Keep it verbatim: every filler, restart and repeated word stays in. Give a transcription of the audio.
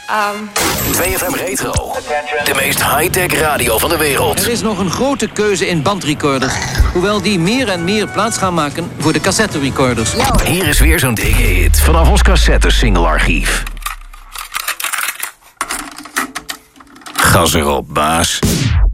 Um... twee F M Retro. De meest high-tech radio van de wereld. Er is nog een grote keuze in bandrecorders. Hoewel die meer en meer plaats gaan maken voor de cassette-recorders. Hier is weer zo'n dikke hit vanaf ons cassette-single-archief. Gas erop, baas.